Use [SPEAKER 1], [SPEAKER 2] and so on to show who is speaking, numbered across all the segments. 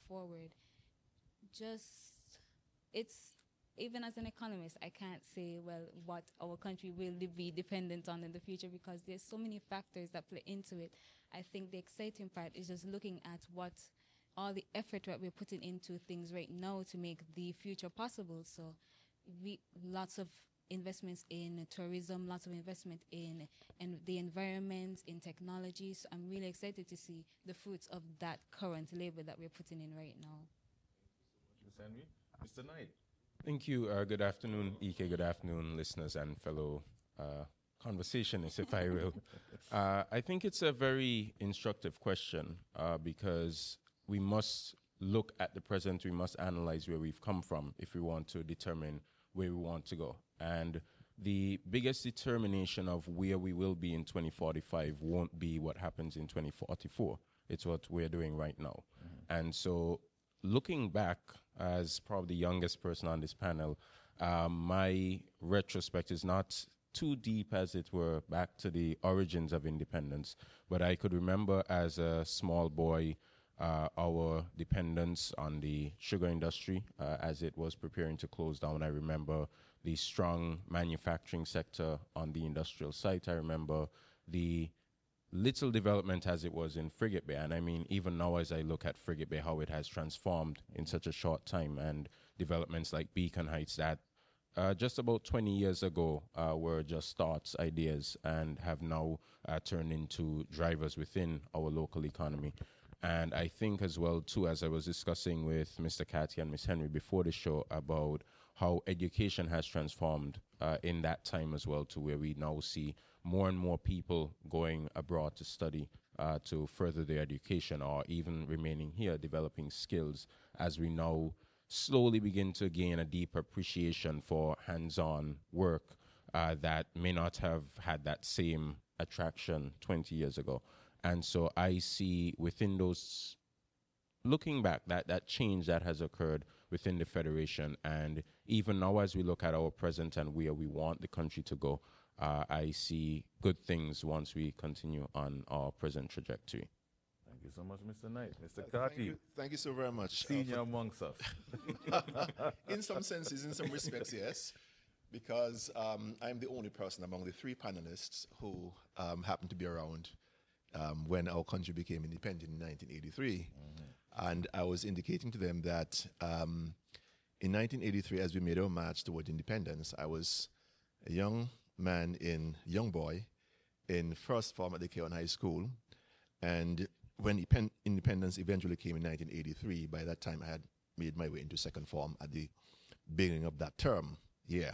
[SPEAKER 1] forward, just it's even as an economist, I can't say, well, what our country will be dependent on in the future because there's so many factors that play into it. I think the exciting part is just looking at what all the effort that we're putting into things right now to make the future possible. So we lots of investments in tourism, lots of investment in the environment, in technology. So I'm really excited to see the fruits of that current labor that we're putting in right now.
[SPEAKER 2] Ms. Henry. Mr. Knight.
[SPEAKER 3] Thank you. Good afternoon, EK. Good afternoon, listeners and fellow conversationists, if I will. I think it's a very instructive question because we must look at the present. We must analyze where we've come from if we want to determine where we want to go. And the biggest determination of where we will be in 2045 won't be what happens in 2044. It's what we're doing right now. Mm-hmm. And so looking back, as probably the youngest person on this panel, my retrospect is not too deep, as it were, back to the origins of independence. But I could remember as a small boy our dependence on the sugar industry as it was preparing to close down. I remember the strong manufacturing sector on the industrial site. I remember the little development as it was in Frigate Bay. And I mean, even now as I look at Frigate Bay, how it has transformed in such a short time, and developments like Beacon Heights that just about 20 years ago were just thoughts, ideas, and have now turned into drivers within our local economy. And I think as well, too, as I was discussing with Mr. Cathy and Ms. Henry before the show about how education has transformed in that time as well, to where we now see more and more people going abroad to study to further their education, or even remaining here developing skills, as we now slowly begin to gain a deep appreciation for hands-on work that may not have had that same attraction 20 years ago. And so I see within those, looking back, that change that has occurred within the Federation. And even now as we look at our present and where we want the country to go, I see good things once we continue on our present trajectory.
[SPEAKER 2] Thank you so much, Mr. Knight. Mr. Carty.
[SPEAKER 4] Thank you so very much.
[SPEAKER 2] Senior amongst us.
[SPEAKER 4] In some senses, in some respects, yes, because I'm the only person among the three panelists who happened to be around when our country became independent in 1983. Mm-hmm. And I was indicating to them that in 1983, as we made our march toward independence, I was a young boy in first form at the Keon High School. And when independence eventually came in 1983, by that time I had made my way into second form at the beginning of that term. Yeah.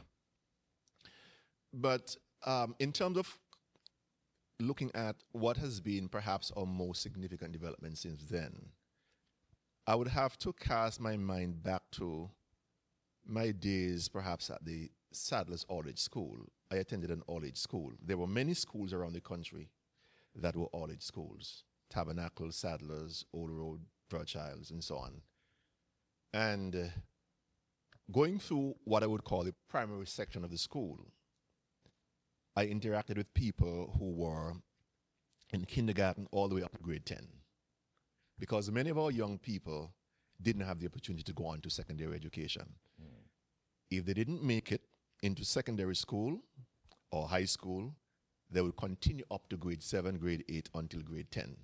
[SPEAKER 4] But in terms of looking at what has been perhaps our most significant development since then, I would have to cast my mind back to my days perhaps at the Sadler's All-Age School. I attended an all-age school. There were many schools around the country that were all-age schools: Tabernacle, Sadler's, Old Road, Fairchilds, and so on. And going through what I would call the primary section of the school, I interacted with people who were in kindergarten all the way up to grade 10. Because many of our young people didn't have the opportunity to go on to secondary education. Mm. If they didn't make it into secondary school or high school, they would continue up to grade 7, grade 8 until grade 10.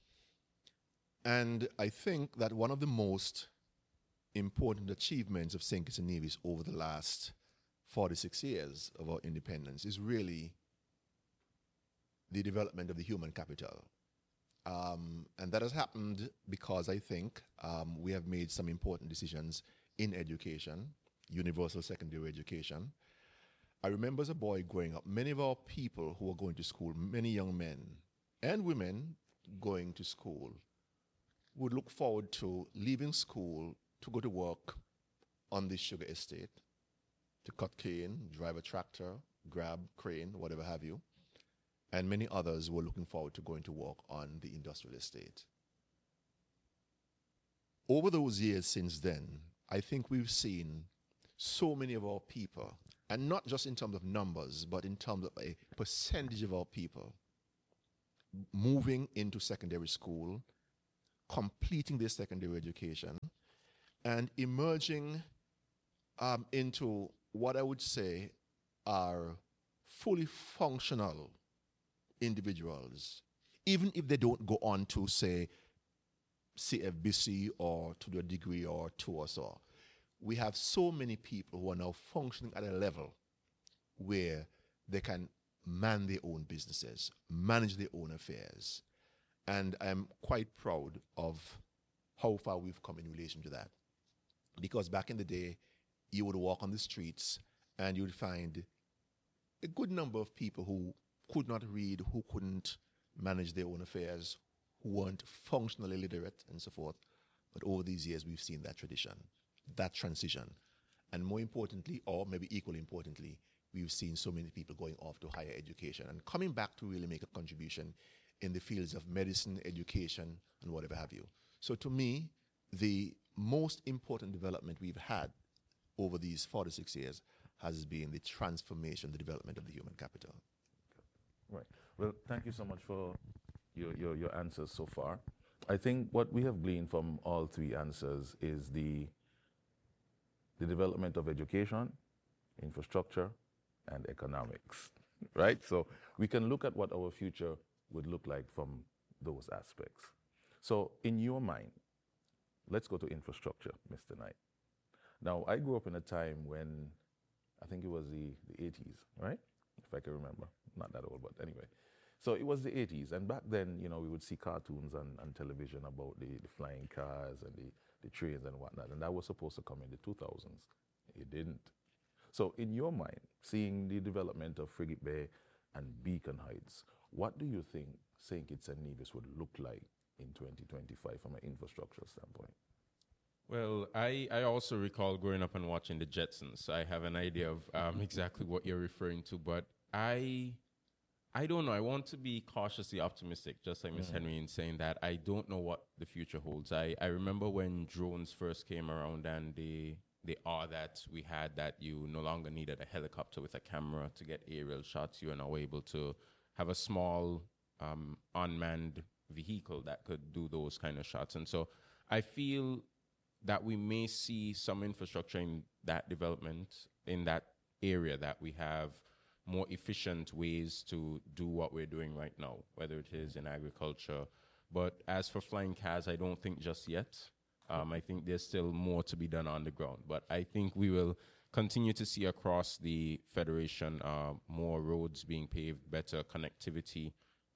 [SPEAKER 4] And I think that one of the most important achievements of St. Kitts and Nevis over the last 46 years of our independence is really the development of the human capital. And that has happened because I think we have made some important decisions in education, universal secondary education. I remember as a boy growing up, many of our people who were going to school, many young men and women going to school, would look forward to leaving school to go to work on the sugar estate, to cut cane, drive a tractor, grab crane, whatever have you. And many others were looking forward to going to work on the industrial estate. Over those years since then, I think we've seen so many of our people, and not just in terms of numbers, but in terms of a percentage of our people moving into secondary school, completing their secondary education and emerging into what I would say are fully functional individuals, even if they don't go on to, say, CFBC or to do a degree or two or so. We have so many people who are now functioning at a level where they can man their own businesses, manage their own affairs. And I'm quite proud of how far we've come in relation to that. Because back in the day, you would walk on the streets and you would find a good number of people who could not read, who couldn't manage their own affairs, who weren't functionally literate and so forth. But over these years, we've seen that tradition, that transition. And more importantly, or maybe equally importantly, we've seen so many people going off to higher education and coming back to really make a contribution in the fields of medicine, education, and whatever have you. So to me, the most important development we've had over these 46 years has been the transformation, the development of the human capital.
[SPEAKER 2] Right. Well, thank you so much for your answers so far. I think what we have gleaned from all three answers is the development of education, infrastructure, and economics, right? So we can look at what our future would look like from those aspects. So in your mind, let's go to infrastructure, Mr. Knight. Now, I grew up in a time when, I think it was the 80s, right? If I can remember, not that old, but anyway. So it was the 80s, and back then, you know, we would see cartoons on television about the flying cars and the trains and whatnot, and that was supposed to come in the 2000s. It didn't. So in your mind, seeing the development of Frigate Bay and Beacon Heights, what do you think St. Kitts and Nevis would look like in 2025 from an infrastructure standpoint?
[SPEAKER 3] Well, I also recall growing up and watching the Jetsons, so I have an idea of exactly what you're referring to, but I don't know. I want to be cautiously optimistic, just like Ms. Henry in saying that I don't know what the future holds. I remember when drones first came around and the awe that we had that you no longer needed a helicopter with a camera to get aerial shots. You are now able to have a small unmanned vehicle that could do those kind of shots. And so I feel that we may see some infrastructure in that development, in that area, that we have more efficient ways to do what we're doing right now, whether it is in agriculture. But as for flying cars, I don't think just yet. I think there's still more to be done on the ground. But I think we will continue to see across the Federation more roads being paved, better connectivity.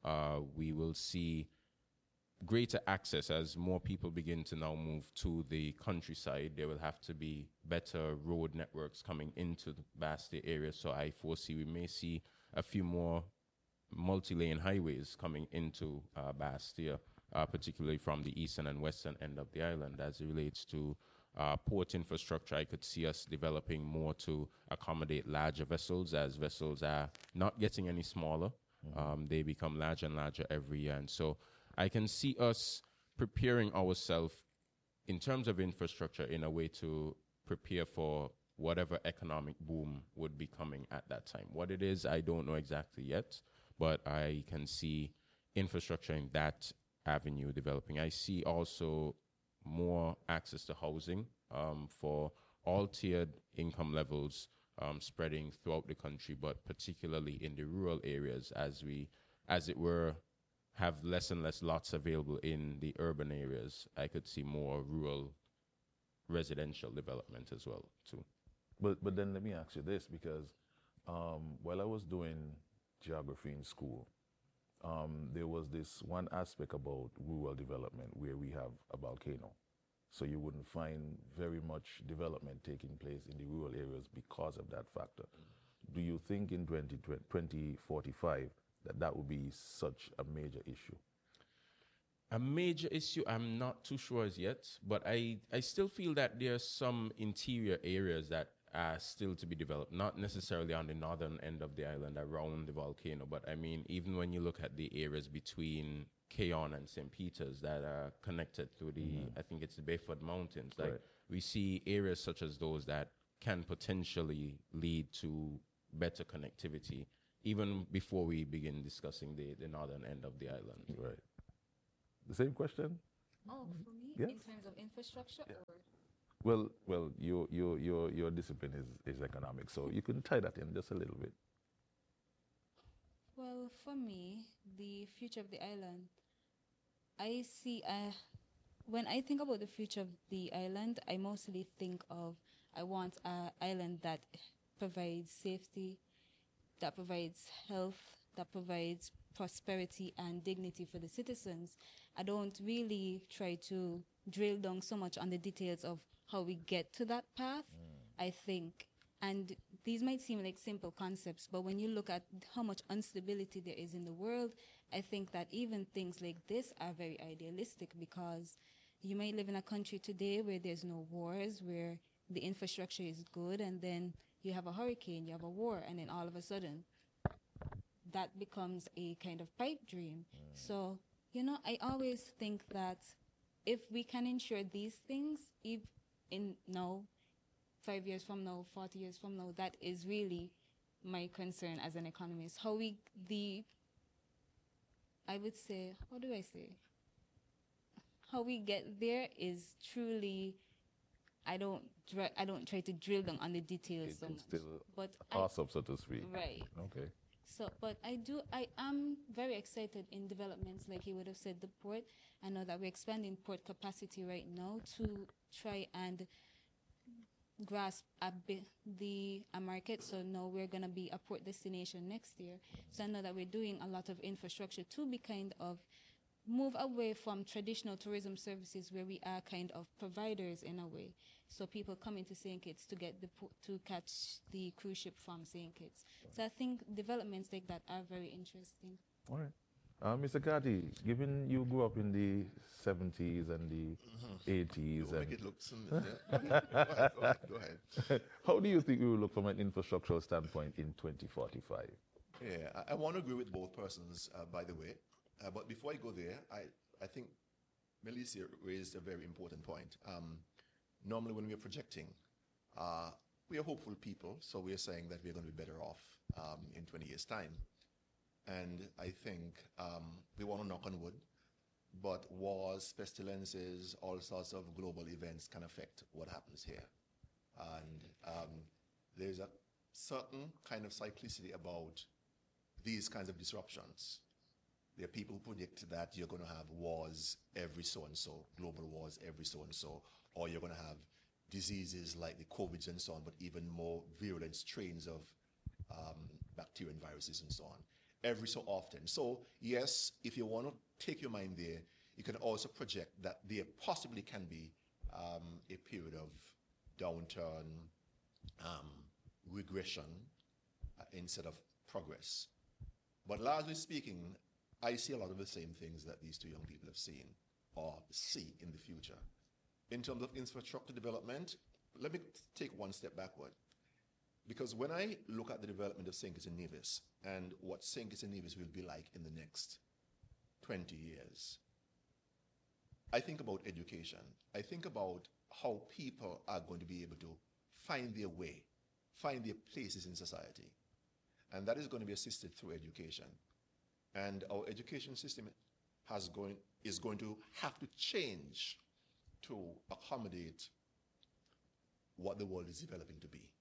[SPEAKER 3] We will see greater access as more people begin to now move to the countryside. There will have to be better road networks coming into the Bastia area. So I foresee we may see a few more multi-lane highways coming into Bastia, particularly from the eastern and western end of the island. As it relates to port infrastructure, I could see us developing more to accommodate larger vessels, as vessels are not getting any smaller. They become larger and larger every year. And so I can see us preparing ourselves in terms of infrastructure in a way to prepare for whatever economic boom would be coming at that time. What it is, I don't know exactly yet, but I can see infrastructure in that avenue developing. I see also more access to housing for all tiered income levels spreading throughout the country, but particularly in the rural areas as we, as it were, have less and less lots available in the urban areas. I could see more rural residential development as well, too.
[SPEAKER 2] But then let me ask you this, because while I was doing geography in school, there was this one aspect about rural development where we have a volcano. So you wouldn't find very much development taking place in the rural areas because of that factor. Do you think in 2045 that would be such a major issue?
[SPEAKER 3] A major issue, I'm not too sure as yet, but I still feel that there are some interior areas that are still to be developed, not necessarily on the northern end of the island around the volcano, but I mean, even when you look at the areas between Keon and St. Peter's that are connected through the, I think it's the Bayford Mountains, like we see areas such as those that can potentially lead to better connectivity, even before we begin discussing the northern end of the island.
[SPEAKER 2] Right. The same question,
[SPEAKER 1] Oh, for me,
[SPEAKER 2] Yes.
[SPEAKER 1] in terms of infrastructure, or
[SPEAKER 2] Well, your discipline is economics, so you can tie that in just a little bit.
[SPEAKER 1] well, for me, the future of the island, I see. When I think about the future of the island, I mostly think of I want an island that provides safety, that provides health, that provides prosperity and dignity for the citizens. I don't really try to drill down so much on the details of how we get to that path. I think, and these might seem like simple concepts, but when you look at how much instability there is in the world, I think that even things like this are very idealistic because you might live in a country today where there's no wars, where the infrastructure is good, and then you have a hurricane, you have a war, and then all of a sudden that becomes a kind of pipe dream. So, I always think that if we can ensure these things, if in now, 5 years from now, 40 years from now, that is really my concern as an economist. I would say, how do I say? How we get there is truly, I don't try to drill down on the details
[SPEAKER 2] It
[SPEAKER 1] so
[SPEAKER 2] can
[SPEAKER 1] much.
[SPEAKER 2] still
[SPEAKER 1] But
[SPEAKER 2] awesome, so to speak.
[SPEAKER 1] right.
[SPEAKER 2] Okay.
[SPEAKER 1] So, but I am very excited in developments like you would have said the port. I know that we're expanding port capacity right now to try and grasp a market. So now we're going to be a port destination next year. So I know that we're doing a lot of infrastructure to be kind of move away from traditional tourism services where we are kind of providers in a way. So people come into St. Kitts to get to catch the cruise ship from St. Kitts. So I think developments like that are very interesting.
[SPEAKER 2] All right. Mr. Kati, given you grew up in the 70s and the 80s,
[SPEAKER 4] Don't make
[SPEAKER 2] and
[SPEAKER 4] it look yeah. Go ahead.
[SPEAKER 2] how do you think we will look from an infrastructural standpoint in 2045?
[SPEAKER 4] Yeah, I want to agree with both persons, by the way. But before I go there, I think Melissa raised a very important point. Normally, when we're projecting, we are hopeful people, so we're saying that we're going to be better off in 20 years' time. And I think we want to knock on wood, but wars, pestilences, all sorts of global events can affect what happens here. And there's a certain kind of cyclicity about these kinds of disruptions. There are people who predict that you're going to have wars every so and so, global wars every so and so, or you're going to have diseases like the COVIDs and so on, but even more virulent strains of bacteria and viruses and so on, every so often. So yes, if you want to take your mind there, you can also project that there possibly can be a period of downturn, regression, instead of progress. But largely speaking, I see a lot of the same things that these two young people have seen or see in the future. In terms of infrastructure development, let me take one step backward. Because when I look at the development of St. Kitts and Nevis and what St. Kitts and Nevis will be like in the next 20 years, I think about education. I think about how people are going to be able to find their way, find their places in society. And that is going to be assisted through education. And our education system is going to have to change to accommodate what the world is developing to be.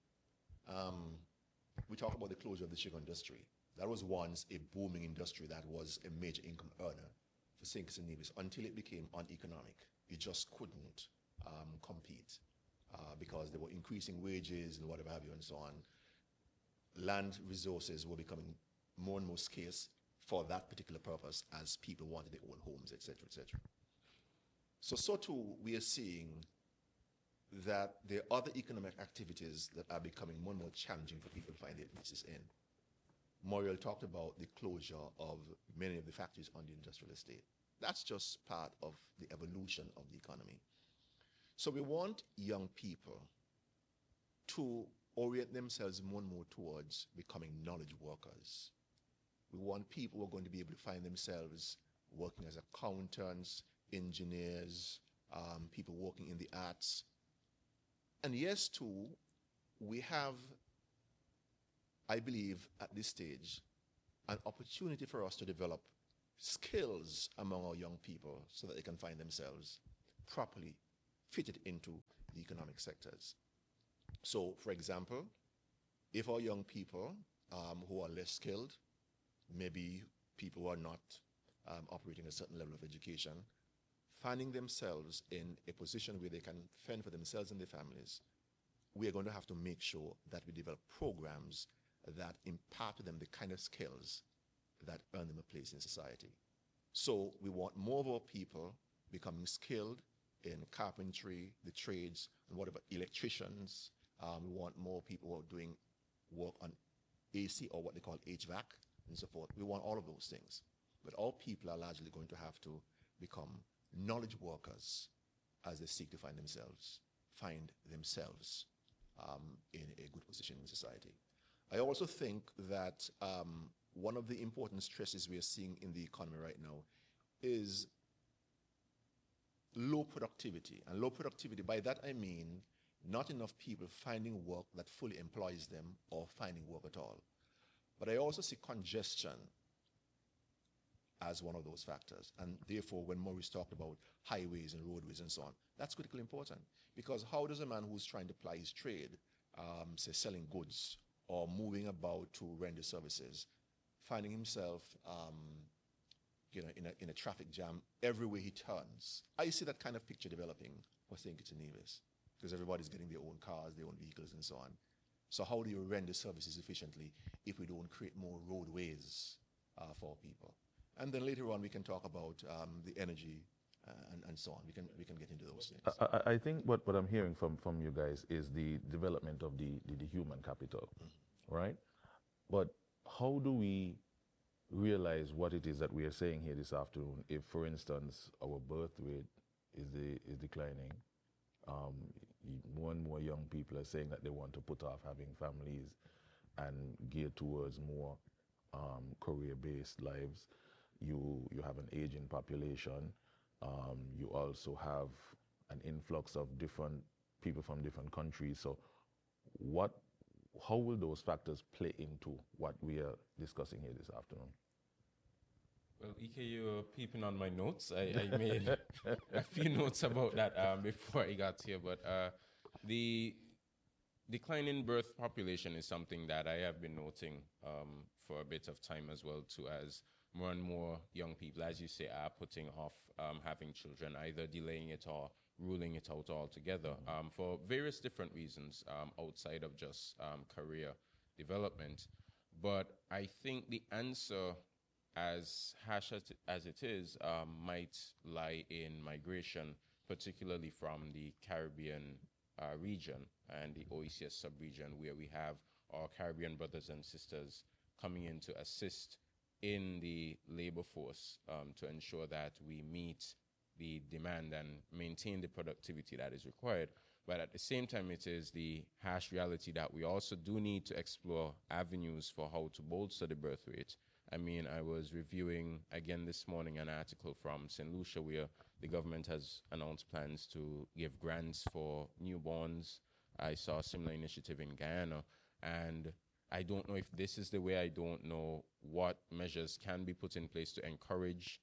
[SPEAKER 4] We talk about the closure of the sugar industry. That was once a booming industry that was a major income earner for St. Kitts and Nevis until it became uneconomic. It just couldn't compete because they were increasing wages and whatever have you and so on. Land resources were becoming more and more scarce for that particular purpose as people wanted their own homes, etc., etc. So too, we are seeing that there are other economic activities that are becoming more and more challenging for people to find their places in. Muriel talked about the closure of many of the factories on the industrial estate. That's just part of the evolution of the economy. So we want young people to orient themselves more and more towards becoming knowledge workers. We want people who are going to be able to find themselves working as accountants, engineers, people working in the arts. And yes, too, we have, I believe, at this stage, an opportunity for us to develop skills among our young people so that they can find themselves properly fitted into the economic sectors. So, for example, if our young people who are less skilled, maybe people who are not operating a certain level of education, finding themselves in a position where they can fend for themselves and their families, we are going to have to make sure that we develop programs that impart to them the kind of skills that earn them a place in society. So we want more of our people becoming skilled in carpentry, the trades, and whatever, electricians. We want more people who are doing work on AC or what they call HVAC and so forth. We want all of those things. But all people are largely going to have to become knowledge workers as they seek to find themselves in a good position in society. I also think that one of the important stresses we are seeing in the economy right now is low productivity. And low productivity, by that I mean not enough people finding work that fully employs them or finding work at all. But I also see congestion as one of those factors. And therefore, when Maurice talked about highways and roadways and so on, that's critically important. Because how does a man who's trying to ply his trade, say selling goods or moving about to render services, finding himself in a traffic jam everywhere he turns? I see that kind of picture developing for St. Kitts and Nevis, because everybody's getting their own cars, their own vehicles and so on. So how do you render services efficiently if we don't create more roadways for people? And then later on we can talk about the energy and so on. We can get into those things.
[SPEAKER 2] I think what I'm hearing from you guys is the development of the human capital, right? But how do we realize what it is that we are saying here this afternoon if, for instance, our birth rate is declining? More and more young people are saying that they want to put off having families and gear towards more career-based lives. You have an aging population. You also have an influx of different people from different countries. So how will those factors play into what we are discussing here this afternoon?
[SPEAKER 3] Well, EK, you're peeping on my notes. I made a few notes about that before I got here, but the decline in birth population is something that I have been noting for a bit of time as well, too, as more and more young people, as you say, are putting off having children, either delaying it or ruling it out altogether for various different reasons outside of just career development. But I think the answer, as harsh as it is, might lie in migration, particularly from the Caribbean region and the OECS sub-region, where we have our Caribbean brothers and sisters coming in to assist in the labor force to ensure that we meet the demand and maintain the productivity that is required. But at the same time, it is the harsh reality that we also do need to explore avenues for how to bolster the birth rate. I mean, I was reviewing again this morning an article from St. Lucia where the government has announced plans to give grants for newborns. I saw a similar initiative in Guyana, and I don't know if this is the way. I don't know what measures can be put in place to encourage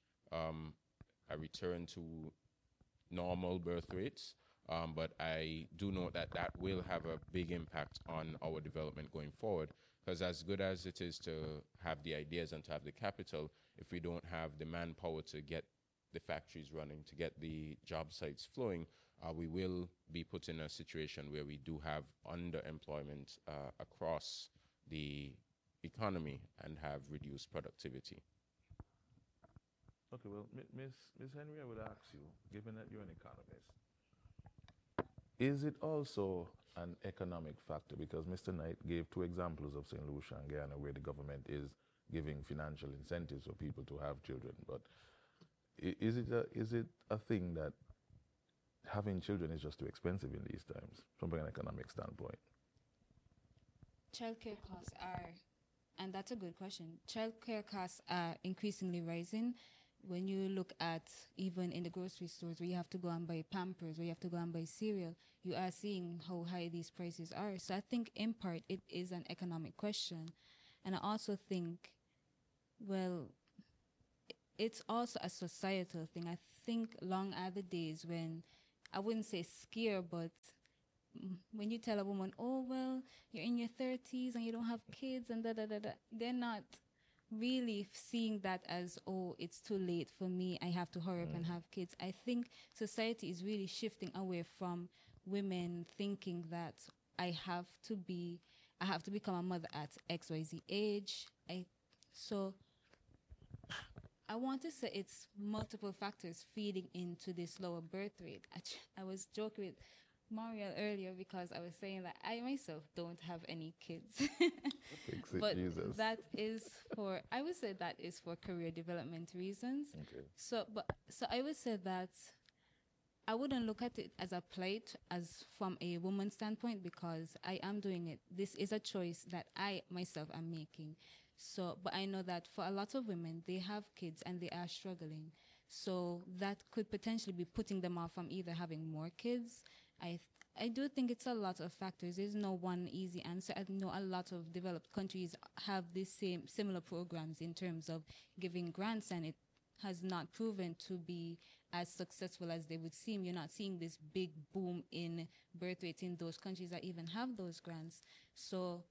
[SPEAKER 3] a return to normal birth rates. But I do know that will have a big impact on our development going forward. Because as good as it is to have the ideas and to have the capital, if we don't have the manpower to get the factories running, to get the job sites flowing, we will be put in a situation where we do have underemployment across the economy and have reduced productivity.
[SPEAKER 2] Okay, well, Ms. Henry, I would ask you, given that you're an economist, is it also an economic factor? Because Mr. Knight gave two examples of St. Lucia and Guyana where the government is giving financial incentives for people to have children. But is it a thing that having children is just too expensive in these times from an economic standpoint?
[SPEAKER 1] Childcare costs are, and that's a good question, childcare costs are increasingly rising. When you look at even in the grocery stores where you have to go and buy Pampers, where you have to go and buy cereal, you are seeing how high these prices are. So I think in part it is an economic question. And I also think, well, it's also a societal thing. I think long are the days when, I wouldn't say scare, but when you tell a woman, oh, well, you're in your 30s and you don't have kids and da da da da, they're not really seeing that as, oh, it's too late for me, I have to hurry up and have kids. I think society is really shifting away from women thinking that I have to be, I have to become a mother at XYZ age. So I want to say it's multiple factors feeding into this lower birth rate. I was joking with Mariel earlier because I was saying that I myself don't have any kids.
[SPEAKER 2] Fix it,
[SPEAKER 1] But
[SPEAKER 2] Jesus.
[SPEAKER 1] that is for, I would say that is for career development reasons.
[SPEAKER 2] Okay.
[SPEAKER 1] So I would say that I wouldn't look at it as a plight as from a woman's standpoint, because I am doing it. This is a choice that I myself am making. So, but I know that for a lot of women, they have kids and they are struggling. So that could potentially be putting them off from either having more kids. I do think it's a lot of factors. There's no one easy answer. I know a lot of developed countries have this similar programs in terms of giving grants, and it has not proven to be as successful as they would seem. You're not seeing this big boom in birth rates in those countries that even have those grants. So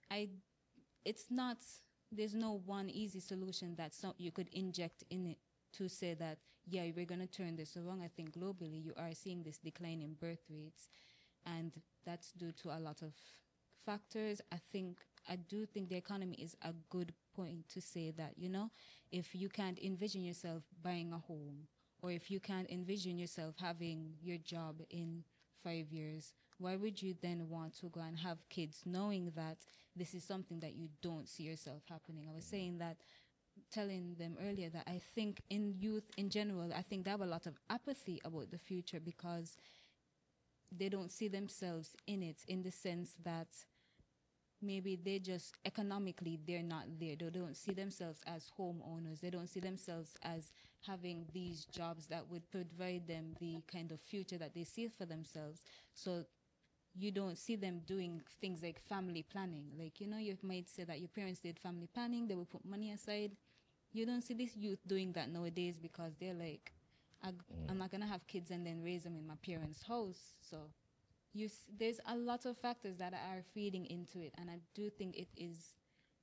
[SPEAKER 1] it's not, there's no one easy solution that you could inject in it to say that, yeah, we're going to turn this around. I think globally you are seeing this decline in birth rates, and that's due to a lot of factors. I do think the economy is a good point to say that, if you can't envision yourself buying a home, or if you can't envision yourself having your job in 5 years, why would you then want to go and have kids knowing that this is something that you don't see yourself happening? I was saying that, telling them earlier, that I think in youth in general, I think they have a lot of apathy about the future because they don't see themselves in it, in the sense that maybe they just economically they're not there. They don't see themselves as homeowners. They don't see themselves as having these jobs that would provide them the kind of future that they see for themselves. So you don't see them doing things like family planning. Like, you might say that your parents did family planning, they would put money aside. You don't see this youth doing that nowadays because they're like, I'm not going to have kids and then raise them in my parents' house. So there's a lot of factors that are feeding into it. And I do think it is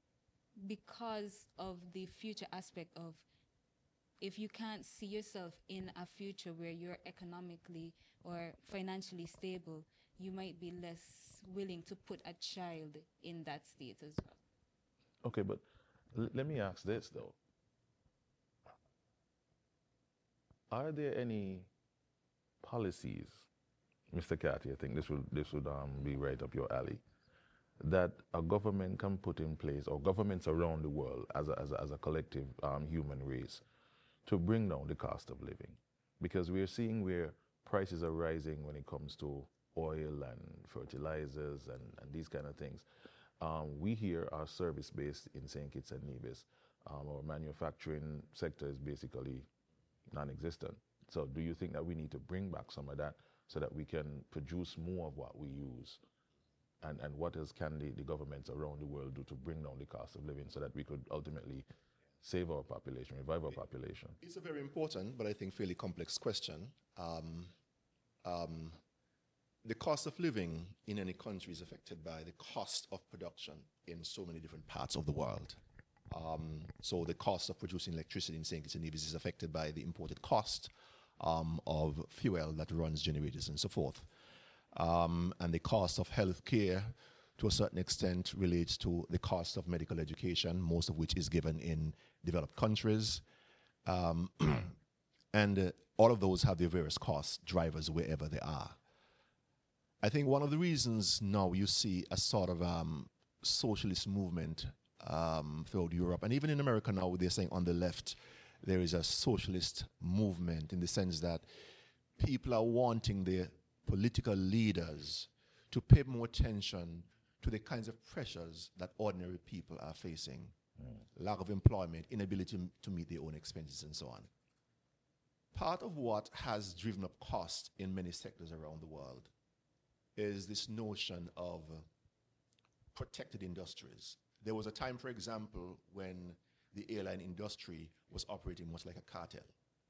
[SPEAKER 1] because of the future aspect of, if you can't see yourself in a future where you're economically or financially stable, you might be less willing to put a child in that state as well.
[SPEAKER 2] Okay, but let me ask this though. Are there any policies, Mr. Cathy, I think this would be right up your alley, that a government can put in place, or governments around the world as a collective human race, to bring down the cost of living? Because we're seeing where prices are rising when it comes to oil and fertilizers and these kind of things. We here are service-based in St. Kitts and Nevis. Our manufacturing sector is basically non-existent. So do you think that we need to bring back some of that so that we can produce more of what we use? And what else can the governments around the world do to bring down the cost of living so that we could ultimately save our population, revive our population?
[SPEAKER 4] It's a very important, but I think fairly complex question. The cost of living in any country is affected by the cost of production in so many different parts of the world. So the cost of producing electricity in St. Kitts and Nevis is affected by the imported cost of fuel that runs generators and so forth. And the cost of health care, to a certain extent, relates to the cost of medical education, most of which is given in developed countries. And all of those have their various cost drivers wherever they are. I think one of the reasons now you see a sort of socialist movement throughout Europe, and even in America now, they're saying on the left, there is a socialist movement in the sense that people are wanting their political leaders to pay more attention to the kinds of pressures that ordinary people are facing. Lack of employment, inability to meet their own expenses, and so on. Part of what has driven up cost in many sectors around the world is this notion of protected industries. There was a time, for example, when the airline industry was operating much like a cartel.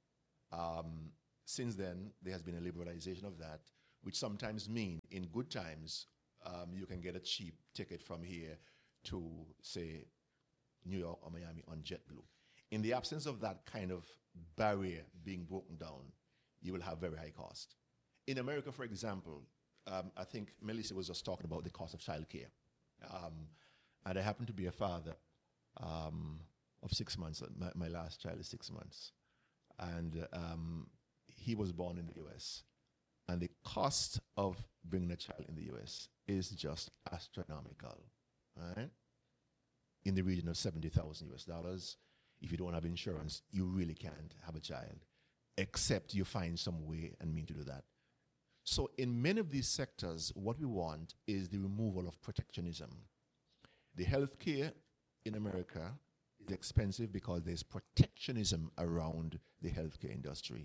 [SPEAKER 4] Since then, there has been a liberalization of that, which sometimes mean in good times, you can get a cheap ticket from here to, say, New York or Miami on JetBlue. In the absence of that kind of barrier being broken down, you will have very high cost. In America, for example, I think Melissa was just talking about the cost of childcare. And I happen to be a father of 6 months. My last child is 6 months. And he was born in the US. And the cost of bringing a child in the US is just astronomical, right? In the region of 70,000 US dollars. If you don't have insurance, you really can't have a child, except you find some way and mean to do that. So in many of these sectors, what we want is the removal of protectionism. The healthcare in America is expensive because there's protectionism around the healthcare industry.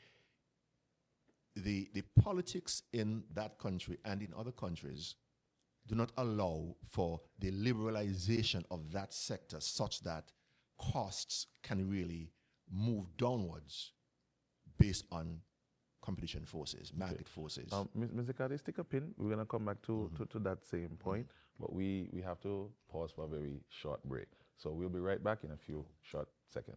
[SPEAKER 4] The politics in that country and in other countries do not allow for the liberalization of that sector such that costs can really move downwards based on competition forces, market forces.
[SPEAKER 2] Mr. Cardi, stick a pin. We're going to come back to that same point, but we have to pause for a very short break. So we'll be right back in a few short seconds.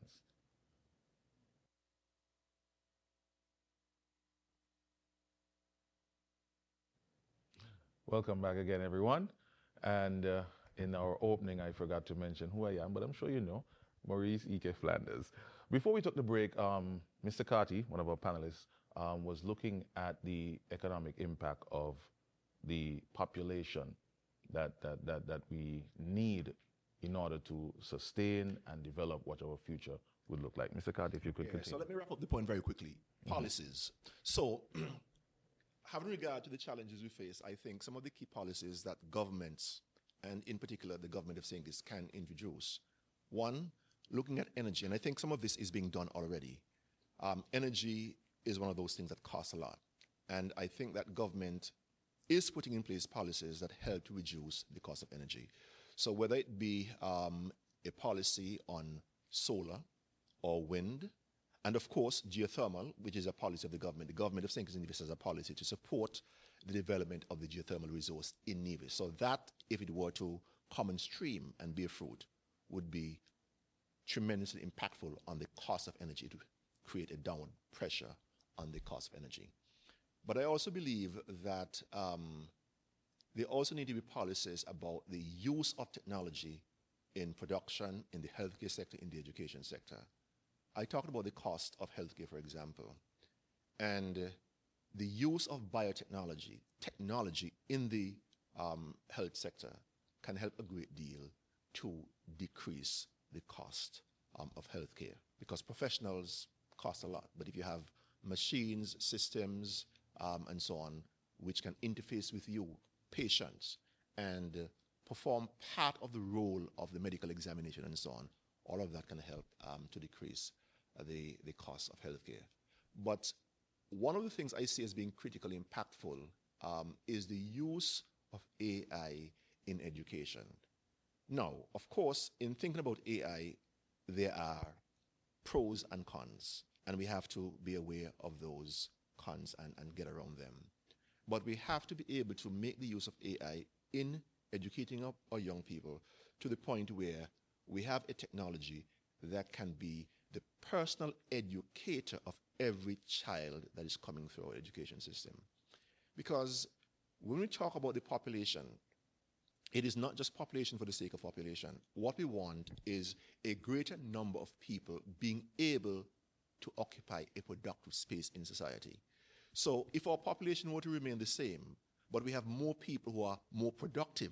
[SPEAKER 2] Welcome back again, everyone. And in our opening, I forgot to mention who I am, but I'm sure you know, Maurice E.K. Flanders. Before we took the break, Mr. Carty, one of our panelists, was looking at the economic impact of the population that we need in order to sustain and develop what our future would look like. Mr. Carty, if you could continue.
[SPEAKER 4] So let me wrap up the point very quickly. Policies. So having regard to the challenges we face, I think some of the key policies that governments, and in particular the government of St. Kitts, can introduce. One, looking at energy, and I think some of this is being done already. Energy is one of those things that costs a lot. And I think that government is putting in place policies that help to reduce the cost of energy. So whether it be a policy on solar or wind, and of course, geothermal, which is a policy of the government of St. Kitts and Nevis has a policy to support the development of the geothermal resource in Nevis. So that, if it were to come on stream and bear fruit, would be tremendously impactful on the cost of energy to create a downward pressure on the cost of energy. But I also believe that there also need to be policies about the use of technology in production, in the healthcare sector, in the education sector. I talked about the cost of healthcare, for example, and the use of biotechnology, technology in the health sector can help a great deal to decrease the cost of healthcare, because professionals cost a lot. But if you have machines, systems, and so on, which can interface with you, patients, and perform part of the role of the medical examination and so on, all of that can help to decrease the cost of healthcare. But one of the things I see as being critically impactful is the use of AI in education. Now, of course, in thinking about AI, there are pros and cons, and we have to be aware of those cons and get around them. But we have to be able to make the use of AI in educating our young people to the point where we have a technology that can be the personal educator of every child that is coming through our education system. Because when we talk about the population, it is not just population for the sake of population. What we want is a greater number of people being able to occupy a productive space in society. So if our population were to remain the same, but we have more people who are more productive,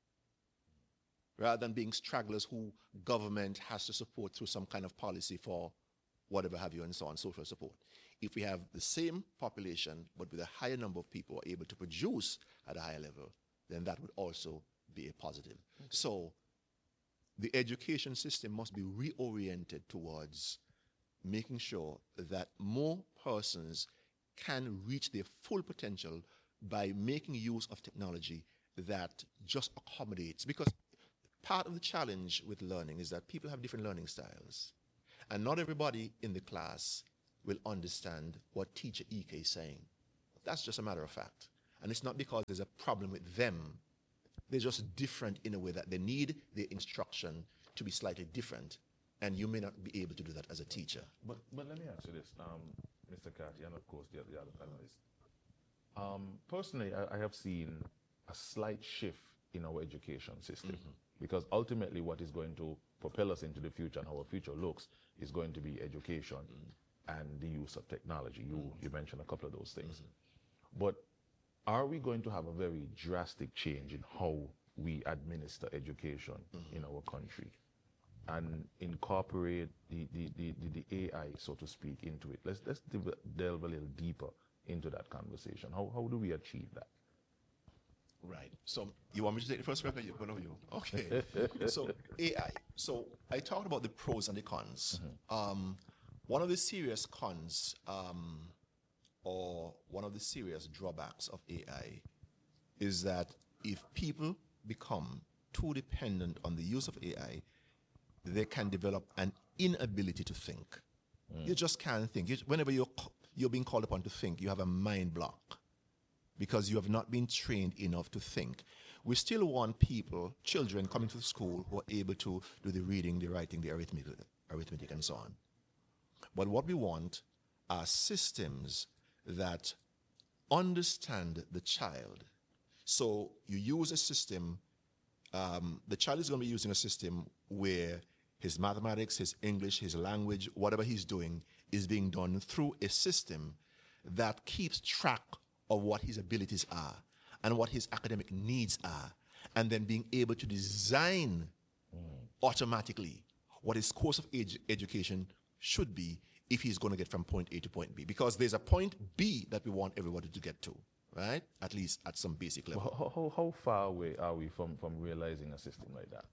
[SPEAKER 4] rather than being stragglers who government has to support through some kind of policy for whatever have you and so on, social support. If we have the same population, but with a higher number of people who are able to produce at a higher level, then that would also be a positive. Okay. So the education system must be reoriented towards making sure that more persons can reach their full potential by making use of technology that just accommodates. Because part of the challenge with learning is that people have different learning styles. And not everybody in the class will understand what teacher EK is saying. That's just a matter of fact. And it's not because there's a problem with them. They're just different in a way that they need their instruction to be slightly different. And you may not be able to do that as a teacher.
[SPEAKER 2] But let me ask you this, Mr. Cathy, and of course the other panelists. Personally, I have seen a slight shift in our education system because ultimately what is going to propel us into the future and how our future looks is going to be education and the use of technology. You mentioned a couple of those things. But are we going to have a very drastic change in how we administer education in our country and incorporate the AI, so to speak, into it? Let's delve a little deeper into that conversation. How do we achieve that?
[SPEAKER 4] Right. So you want me to take the first crack or you? Okay. So AI. So I talked about the pros and the cons. One of the serious cons or one of the serious drawbacks of AI is that if people become too dependent on the use of AI, they can develop an inability to think. You just can't think. Whenever you're being called upon to think, you have a mind block because you have not been trained enough to think. We still want children coming to school who are able to do the reading, the writing, the arithmetic and so on. But what we want are systems that understand the child. So you use a system, the child is going to be using a system where his mathematics, his English, his language, whatever he's doing is being done through a system that keeps track of what his abilities are and what his academic needs are, and then being able to design automatically what his course of education should be if he's going to get from point A to point B. Because there's a point B that we want everybody to get to, right? At least at some basic level.
[SPEAKER 2] How far away are we from realizing a system like that?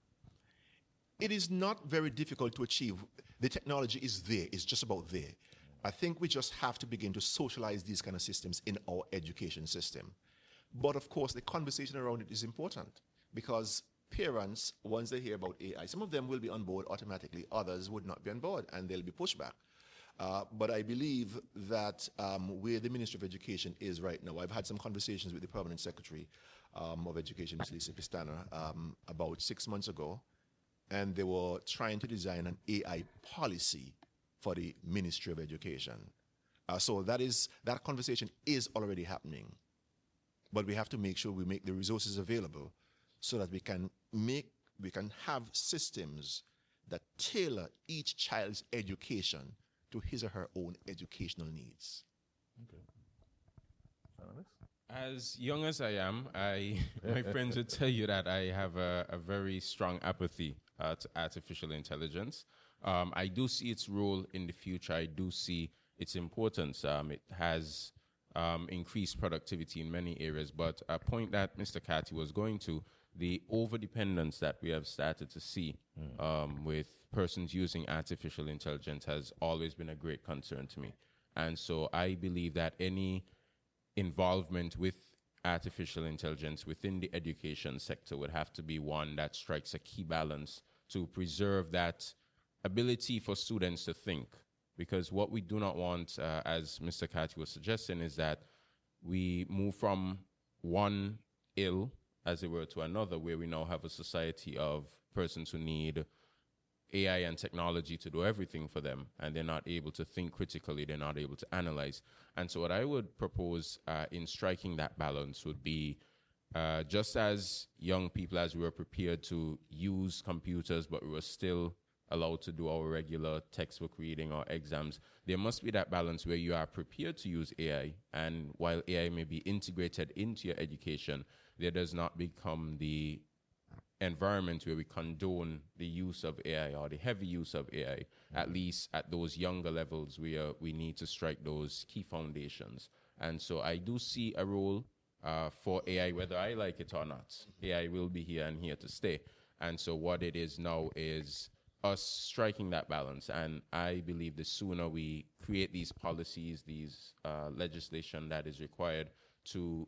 [SPEAKER 4] It is not very difficult to achieve. The technology is there. It's just about there. I think we just have to begin to socialize these kind of systems in our education system. But of course, the conversation around it is important because parents, once they hear about AI, some of them will be on board automatically, others would not be on board, and there'll be pushback. But I believe that where the Ministry of Education is right now, I've had some conversations with the Permanent Secretary of Education, Ms. Lisa Pistana, about 6 months ago, and they were trying to design an AI policy for the Ministry of Education. So that conversation is already happening. But we have to make sure we make the resources available so that we can have systems that tailor each child's education to his or her own educational needs.
[SPEAKER 2] Okay.
[SPEAKER 3] As young as I am, my friends would tell you that I have a very strong apathy to artificial intelligence. I do see its role in the future. I do see its importance. It has increased productivity in many areas, but a point that Mr. Cathy was going to, the overdependence that we have started to see with persons using artificial intelligence has always been a great concern to me. And so I believe that any involvement with artificial intelligence within the education sector would have to be one that strikes a key balance to preserve that ability for students to think. Because what we do not want, as Mr. Cathy was suggesting, is that we move from one ill, as it were, to another, where we now have a society of persons who need AI and technology to do everything for them, and they're not able to think critically, they're not able to analyze. And so what I would propose in striking that balance would be just as young people, as we were prepared to use computers, but we were still allowed to do our regular textbook reading or exams, there must be that balance where you are prepared to use AI, and while AI may be integrated into your education, there does not become the environment where we condone the use of AI or the heavy use of AI, at least at those younger levels where we need to strike those key foundations. And so I do see a role for AI, whether I like it or not. AI will be here and here to stay. And so what it is now is us striking that balance. And I believe the sooner we create these policies, these legislation that is required to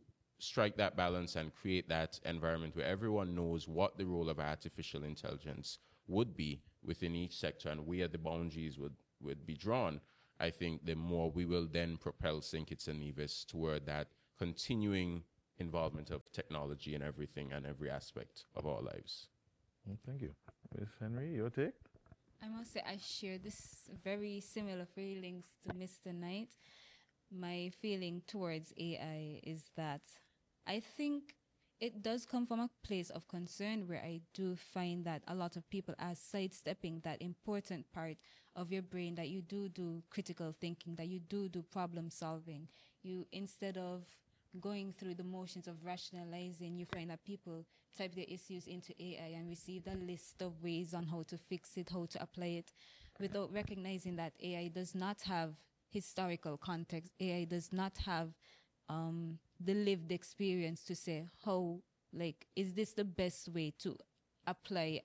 [SPEAKER 3] strike that balance and create that environment where everyone knows what the role of artificial intelligence would be within each sector and where the boundaries would be drawn, I think the more we will then propel St. Kitts and Nevis toward that continuing involvement of technology in everything and every aspect of our lives.
[SPEAKER 2] Thank you. Ms. Henry, your take?
[SPEAKER 1] I must say I share this very similar feelings to Mr. Knight. My feeling towards AI is that I think it does come from a place of concern where I do find that a lot of people are sidestepping that important part of your brain, that you do critical thinking, that you do problem solving. You, instead of going through the motions of rationalizing, you find that people type their issues into AI and receive a list of ways on how to fix it, how to apply it, without recognizing that AI does not have historical context. AI does not have the lived experience to say how, like, is this the best way to apply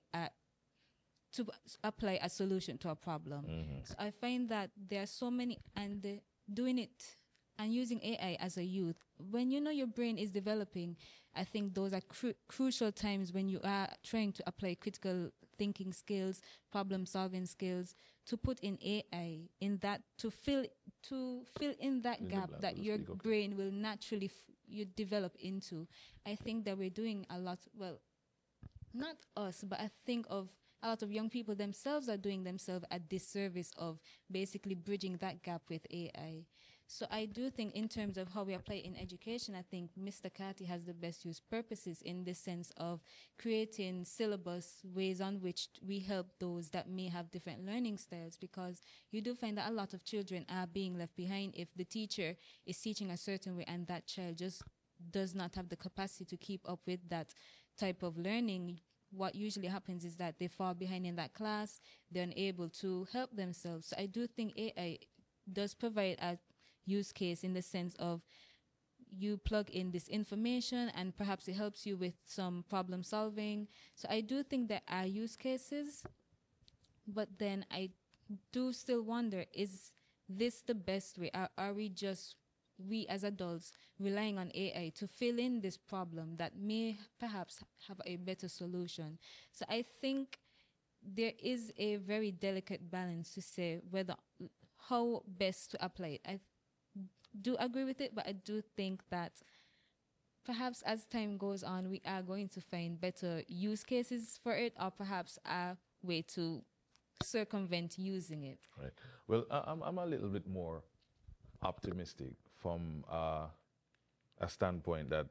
[SPEAKER 1] a solution to a problem. So I find that there are so many, and doing it and using AI as a youth, when you know your brain is developing, I think those are crucial times when you are trying to apply critical thinking skills, problem solving skills, to put in AI in that, to fill in that gap that your brain will naturally you develop into. I think that we're doing a lot, well, not us, but I think of a lot of young people themselves are doing themselves a disservice of basically bridging that gap with AI. So I do think in terms of how we apply in education, I think Mr. Kati has the best use purposes in the sense of creating syllabus, ways on which we help those that may have different learning styles, because you do find that a lot of children are being left behind if the teacher is teaching a certain way and that child just does not have the capacity to keep up with that type of learning. What usually happens is that they fall behind in that class, they're unable to help themselves. So I do think AI does provide a use case in the sense of you plug in this information and perhaps it helps you with some problem solving. So I do think there are use cases, but then I do still wonder, is this the best way? Are we just, we as adults, relying on AI to fill in this problem that may perhaps have a better solution? So I think there is a very delicate balance to say whether, how best to apply it. I do agree with it, but I do think that perhaps as time goes on, we are going to find better use cases for it, or perhaps a way to circumvent using it.
[SPEAKER 2] Right. Well, I'm a little bit more optimistic from a standpoint that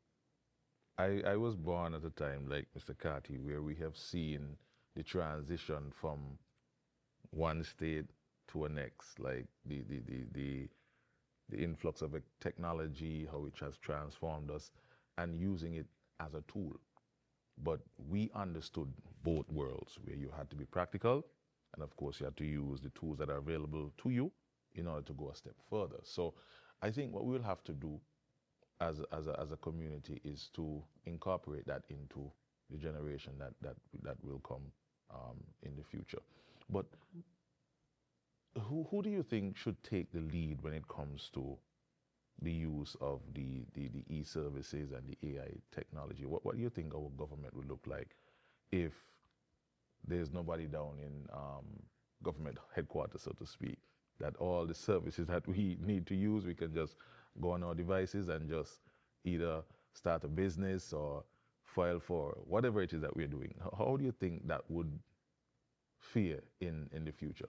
[SPEAKER 2] I was born at a time like Mr. Kati, where we have seen the transition from one state to a next, like the influx of technology, how it has transformed us, and using it as a tool. But we understood both worlds, where you had to be practical, and of course you had to use the tools that are available to you in order to go a step further. So I think what we'll have to do as a community is to incorporate that into the generation that will come in the future. But who do you think should take the lead when it comes to the use of the e-services and the AI technology? What do you think our government would look like if there's nobody down in government headquarters, so to speak, that all the services that we need to use, we can just go on our devices and just either start a business or file for whatever it is that we're doing? How do you think that would fare in the future?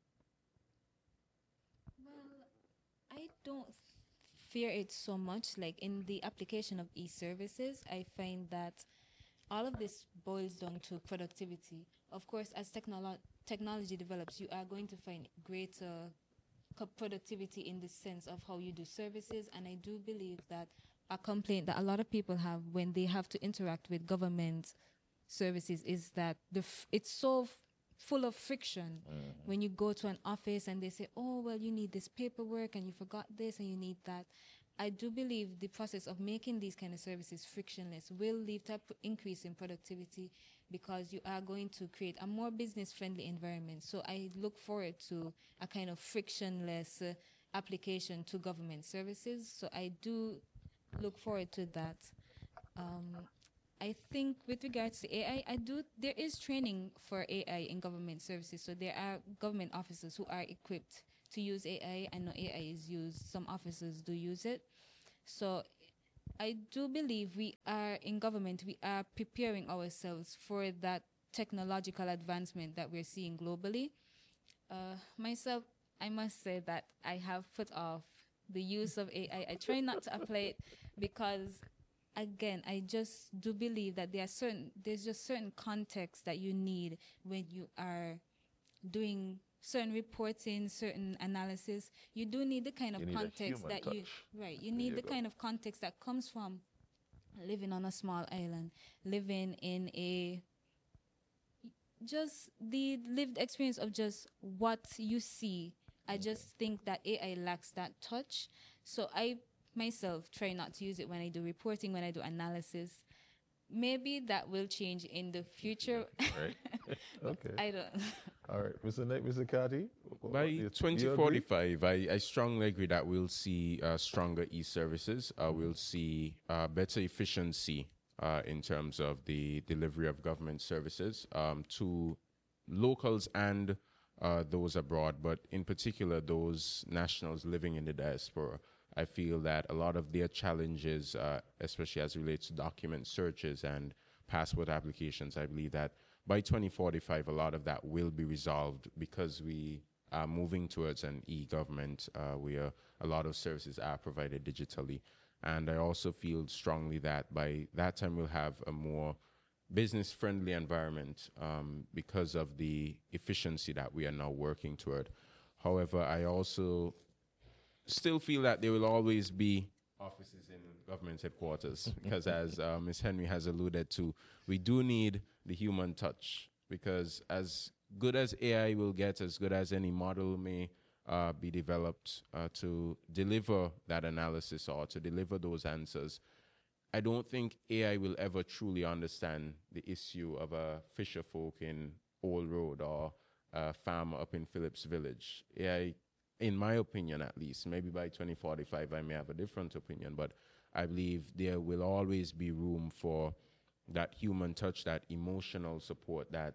[SPEAKER 1] I don't fear it so much. Like in the application of e-services, I find that all of this boils down to productivity. Of course, as technology develops, you are going to find greater productivity in the sense of how you do services. And I do believe that a complaint that a lot of people have when they have to interact with government services is that it's so full of friction. When you go to an office and they say, oh, well, you need this paperwork and you forgot this and you need that. I do believe the process of making these kind of services frictionless will lead to an increase in productivity, because you are going to create a more business-friendly environment. So I look forward to a kind of frictionless application to government services. So I do look forward to that. Um, I think with regards to AI, there is training for AI in government services. So there are government officers who are equipped to use AI. I know AI is used. Some officers do use it. So I do believe in government, we are preparing ourselves for that technological advancement that we're seeing globally. Myself, I must say that I have put off the use of AI. I try not to apply it because, again, I just do believe that there's just certain context that you need when you are doing certain reporting, certain analysis. You do need the kind of
[SPEAKER 2] You need a
[SPEAKER 1] context
[SPEAKER 2] human
[SPEAKER 1] that you
[SPEAKER 2] touch.
[SPEAKER 1] right. You
[SPEAKER 2] There
[SPEAKER 1] need
[SPEAKER 2] you
[SPEAKER 1] the
[SPEAKER 2] go.
[SPEAKER 1] kind of context that comes from living on a small island, living in a just the lived experience of just what you see. I just think that AI lacks that touch. So I myself try not to use it when I do reporting, when I do analysis. Maybe that will change in the future.
[SPEAKER 2] Right. Okay.
[SPEAKER 1] I don't.
[SPEAKER 2] All right. Mr. Kati?
[SPEAKER 3] By
[SPEAKER 2] do you agree?
[SPEAKER 3] 2045, I strongly agree that we'll see stronger e-services. We'll see better efficiency in terms of the delivery of government services to locals and those abroad, but in particular those nationals living in the diaspora. I feel that a lot of their challenges, especially as it relates to document searches and passport applications, I believe that by 2045, a lot of that will be resolved because we are moving towards an e-government where a lot of services are provided digitally. And I also feel strongly that by that time we'll have a more business-friendly environment because of the efficiency that we are now working toward. However, I also still feel that there will always be offices in government headquarters because as Ms. Henry has alluded to, we do need the human touch because as good as AI will get, as good as any model may be developed to deliver that analysis or to deliver those answers, I don't think AI will ever truly understand the issue of a fisher folk in Old Road or a farmer up in Phillips Village. AI, in my opinion at least, maybe by 2045 I may have a different opinion, but I believe there will always be room for that human touch, that emotional support that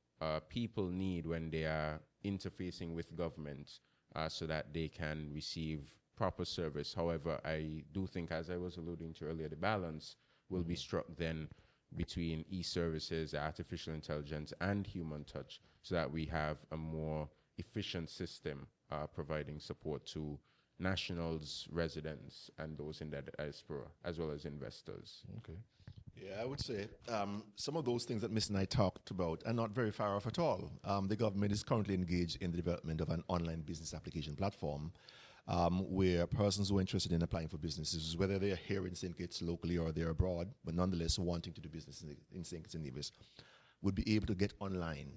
[SPEAKER 3] people need when they are interfacing with government so that they can receive proper service. However, I do think, as I was alluding to earlier, the balance will be struck then between e-services, artificial intelligence, and human touch so that we have a more efficient system providing support to nationals, residents, and those in the diaspora, as well as investors.
[SPEAKER 2] Okay.
[SPEAKER 4] Yeah, I would say some of those things that Ms. Knight talked about are not very far off at all. The government is currently engaged in the development of an online business application platform where persons who are interested in applying for businesses, whether they are here in St. Kitts locally or they're abroad, but nonetheless wanting to do business in St. Kitts and Nevis, would be able to get online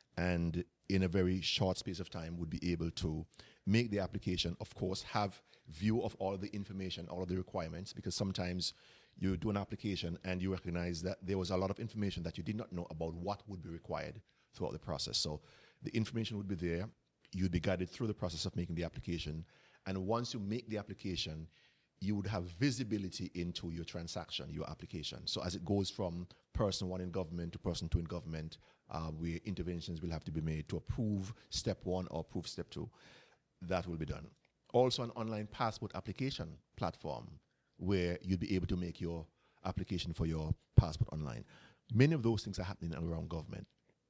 [SPEAKER 4] and in a very short space of time would be able to make the application, of course, have view of all the information, all of the requirements, because sometimes you do an application and you recognize that there was a lot of information that you did not know about what would be required throughout the process. So the information would be there. You'd be guided through the process of making the application. And once you make the application, you would have visibility into your transaction, your application. So as it goes from person one in government to person two in government, where interventions will have to be made to approve step one or approve step two, that will be done. Also an online passport application platform where you'll be able to make your application for your passport online. Many of those things are happening around government.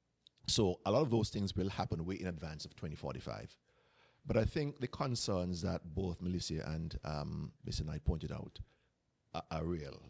[SPEAKER 4] So a lot of those things will happen way in advance of 2045. But I think the concerns that both Melissa and Mr. Knight pointed out are real.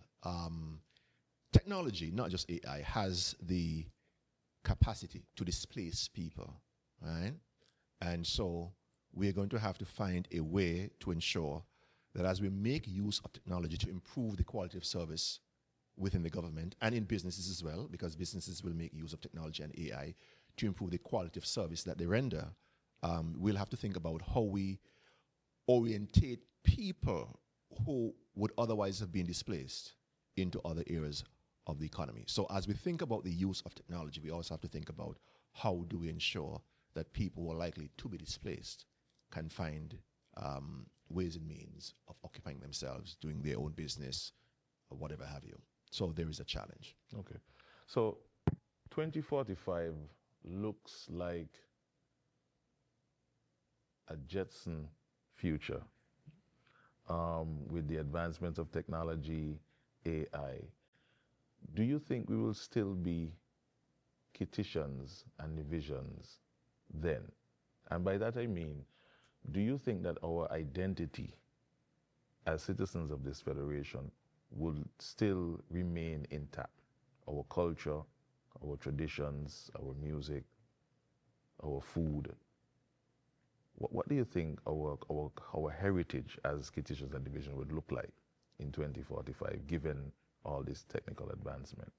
[SPEAKER 4] Technology, not just AI, has the capacity to displace people, right? And so we're going to have to find a way to ensure that as we make use of technology to improve the quality of service within the government and in businesses as well, because businesses will make use of technology and AI to improve the quality of service that they render, we'll have to think about how we orientate people who would otherwise have been displaced into other areas of the economy. So as we think about the use of technology, we also have to think about how do we ensure that people who are likely to be displaced can find ways and means of occupying themselves, doing their own business, or whatever have you. So there is a challenge.
[SPEAKER 2] Okay. So 2045 looks like a Jetson future with the advancement of technology, AI. Do you think we will still be Kittitians and Nivisions then? And by that I mean, do you think that our identity as citizens of this federation will still remain intact? Our culture, our traditions, our music, our food. What do you think our heritage as Kittitians and Division would look like in 2045, given all this technical advancement?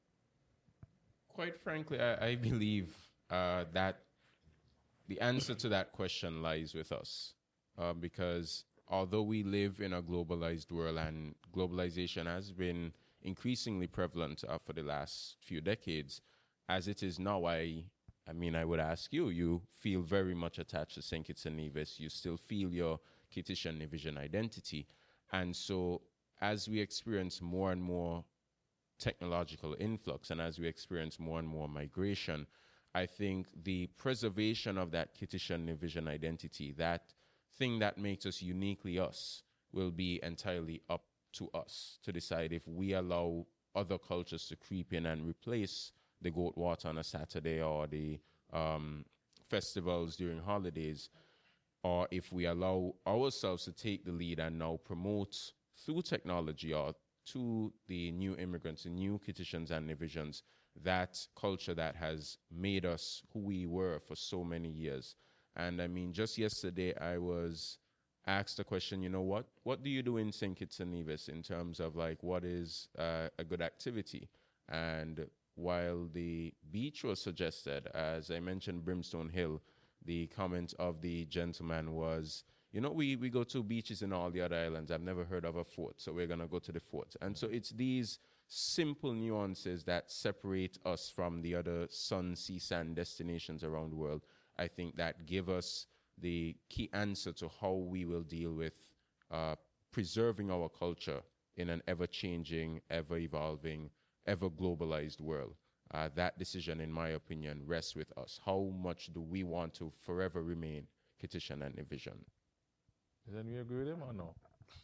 [SPEAKER 3] Quite frankly, I believe that the answer to that question lies with us, because although we live in a globalized world and globalization has been increasingly prevalent for the last few decades, as it is now, I mean, I would ask you, you feel very much attached to St. Kitts and Nevis. You still feel your Kittitian Division identity. And so as we experience more and more technological influx and as we experience more and more migration, I think the preservation of that Kittitian Division identity, that thing that makes us uniquely us, will be entirely up to us to decide if we allow other cultures to creep in and replace the goat water on a Saturday or the festivals during holidays, or if we allow ourselves to take the lead and now promote through technology or to the new immigrants, the new Kittitians and Divisions, that culture that has made us who we were for so many years. And I mean, just yesterday I was asked a question, you know, what do you do in St. Kitts and Nevis in terms of like what is a good activity? And while the beach was suggested, as I mentioned, Brimstone Hill, the comment of the gentleman was, you know, we go to beaches in all the other islands. I've never heard of a fort, so we're going to go to the fort. And so it's these simple nuances that separate us from the other sun, sea, sand destinations around the world, I think, that give us the key answer to how we will deal with preserving our culture in an ever-changing, ever-evolving, ever-globalized world. That decision, in my opinion, rests with us. How much do we want to forever remain Kittitian and Division?
[SPEAKER 2] Then we agree with him or no?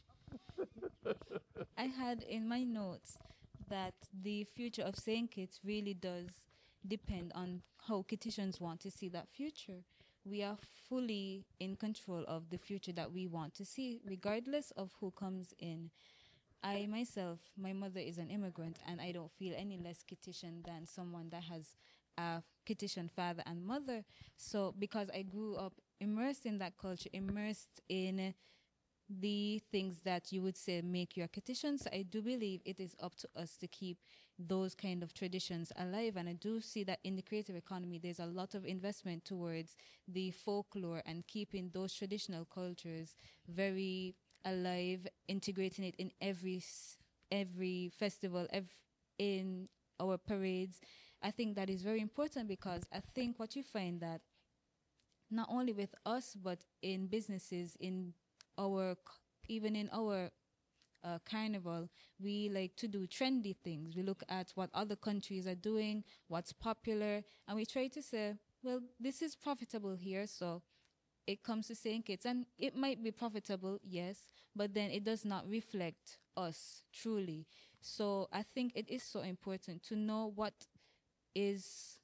[SPEAKER 1] I had in my notes that the future of St. Kitts really does depend on how Kittitians want to see that future. We are fully in control of the future that we want to see, regardless of who comes in. I myself, my mother is an immigrant, and I don't feel any less Kittitian than someone that has a Kittitian father and mother. So because I grew up immersed in that culture, immersed in the things that you would say make you a Kittitian, so I do believe it is up to us to keep those kind of traditions alive. And I do see that in the creative economy, there's a lot of investment towards the folklore and keeping those traditional cultures very alive, integrating it in every festival, in our parades. I think that is very important, because I think what you find that not only with us, but in businesses, even in our carnival, we like to do trendy things. We look at what other countries are doing, what's popular, and we try to say, well, this is profitable here, so it comes to St. Kitts. And it might be profitable, yes, but then it does not reflect us truly. So I think it is so important to know what is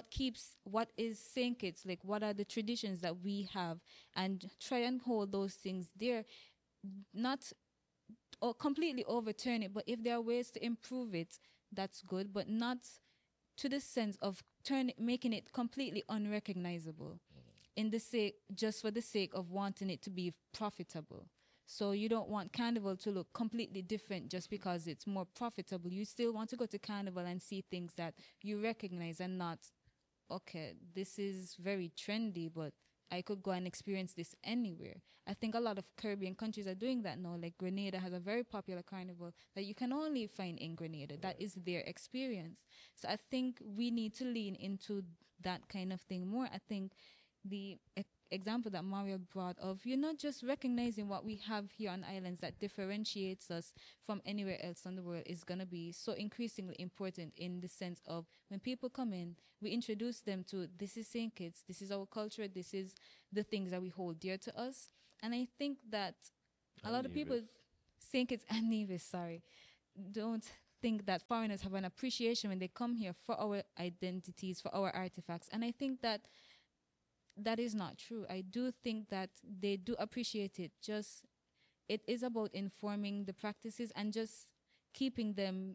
[SPEAKER 1] St. Kitts, like what are the traditions that we have, and try and hold those things there, not or completely overturn it, but if there are ways to improve it, that's good, but not to the sense of making it completely unrecognizable just for the sake of wanting it to be profitable. So you don't want Carnival to look completely different just because it's more profitable. You still want to go to Carnival and see things that you recognize, and not, okay, this is very trendy, but I could go and experience this anywhere. I think a lot of Caribbean countries are doing that now. Like Grenada has a very popular carnival that you can only find in Grenada. That is their experience. So I think we need to lean into that kind of thing more. I think the example that Mario brought of, just recognizing what we have here on islands that differentiates us from anywhere else in the world is going to be so increasingly important in the sense of when people come in, we introduce them to this is St. Kitts, this is our culture, this is the things that we hold dear to us. And I think that a lot of people, St. Kitts and Nevis, sorry, don't think that foreigners have an appreciation when they come here for our identities, for our artifacts. And I think that that is not true. I do think that they do appreciate it. Just it is about informing the practices and just keeping them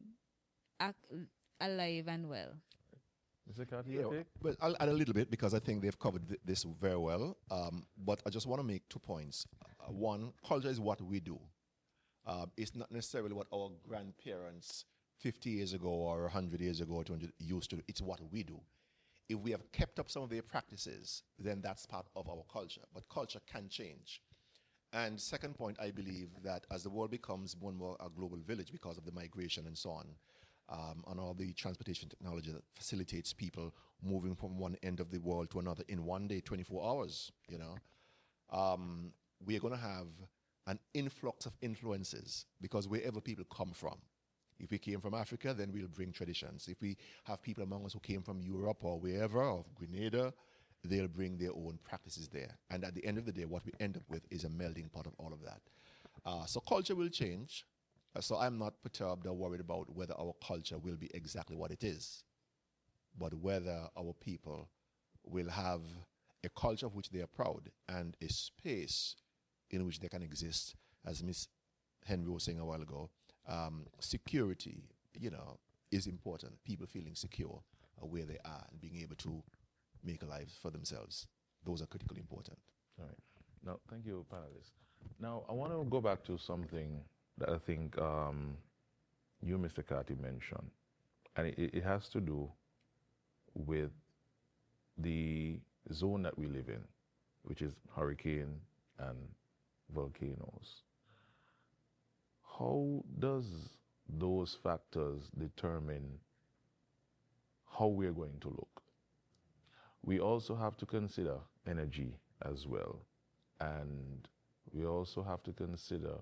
[SPEAKER 1] alive and well.
[SPEAKER 2] Mr. Carter,
[SPEAKER 4] well, I'll add a little bit because I think they've covered this very well. But I just want to make 2 points. One, culture is what we do. It's not necessarily what our grandparents 50 years ago or 100 years ago or 200 used to do. It's what we do. If we have kept up some of their practices, then that's part of our culture. But culture can change. And second point, I believe that as the world becomes more and more a global village because of the migration and so on, and all the transportation technology that facilitates people moving from one end of the world to another in one day, 24 hours, we are going to have an influx of influences because wherever people come from. If we came from Africa, then we'll bring traditions. If we have people among us who came from Europe or wherever, or Grenada, they'll bring their own practices there. And at the end of the day, what we end up with is a melding pot of all of that. So culture will change. So I'm not perturbed or worried about whether our culture will be exactly what it is, but whether our people will have a culture of which they are proud and a space in which they can exist, as Ms. Henry was saying a while ago. Security, is important. People feeling secure where they are and being able to make a life for themselves. Those are critically important.
[SPEAKER 2] All right. Now, thank you, panelists. Now, I want to go back to something that I think you, Mr. Carty, mentioned. And it has to do with the zone that we live in, which is hurricane and volcanoes. How does those factors determine how we're going to look? We also have to consider energy as well. And we also have to consider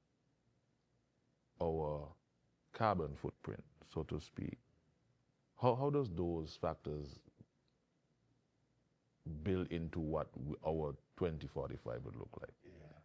[SPEAKER 2] our carbon footprint, so to speak. How does those factors build into what our 2045 would look like?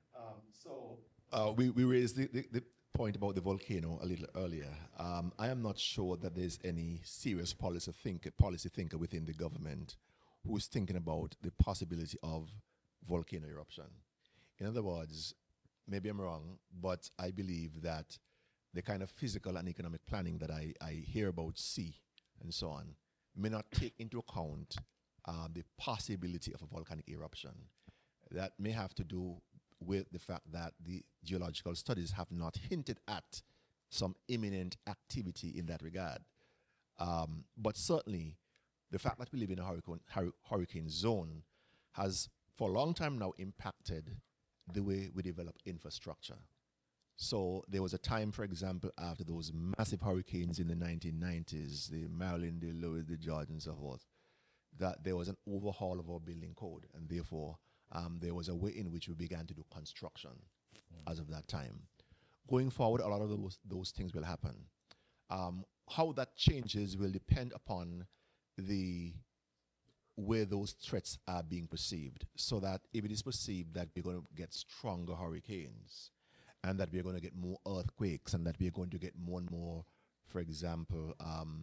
[SPEAKER 4] We raised the point about the volcano a little earlier. I am not sure that there's any serious policy thinker within the government who is thinking about the possibility of volcano eruption. In other words, maybe I'm wrong, but I believe that the kind of physical and economic planning that I hear about sea and so on may not take into account the possibility of a volcanic eruption. That may have to do with the fact that the geological studies have not hinted at some imminent activity in that regard. But certainly, the fact that we live in a hurricane zone has, for a long time now, impacted the way we develop infrastructure. So there was a time, for example, after those massive hurricanes in the 1990s, the Marilyn, the Louis, the George, and so forth, that there was an overhaul of our building code, and therefore there was a way in which we began to do construction as of that time. Going forward, a lot of those things will happen. How that changes will depend upon the way those threats are being perceived, so that if it is perceived that we're going to get stronger hurricanes and that we're going to get more earthquakes and that we're going to get more and more, for example,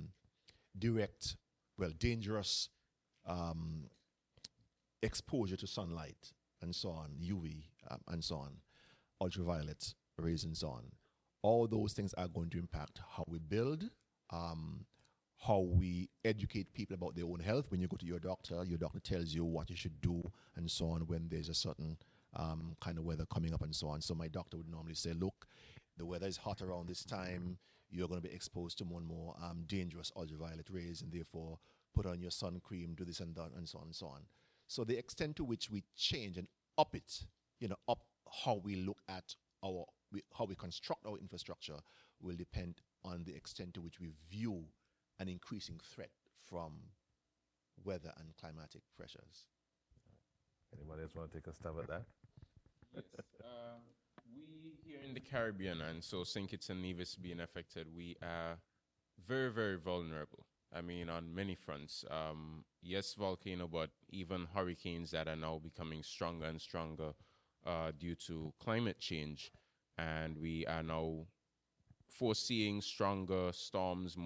[SPEAKER 4] dangerous exposure to sunlight and so on, UV and so on, ultraviolet rays and so on. All those things are going to impact how we build, how we educate people about their own health. When you go to your doctor tells you what you should do and so on when there's a certain kind of weather coming up and so on. So my doctor would normally say, look, the weather is hot around this time, you're going to be exposed to more and more dangerous ultraviolet rays, and therefore put on your sun cream, do this and that, and so on and so on. So the extent to which we change and up it, up how we look at how we construct our infrastructure will depend on the extent to which we view an increasing threat from weather and climatic pressures.
[SPEAKER 2] Anybody else want to take a stab at that?
[SPEAKER 3] Yes. We here in the Caribbean, and so St. Kitts and Nevis being affected, we are very, very vulnerable. I mean, on many fronts. Yes, volcano, but even hurricanes that are now becoming stronger and stronger due to climate change. And we are now foreseeing stronger storms,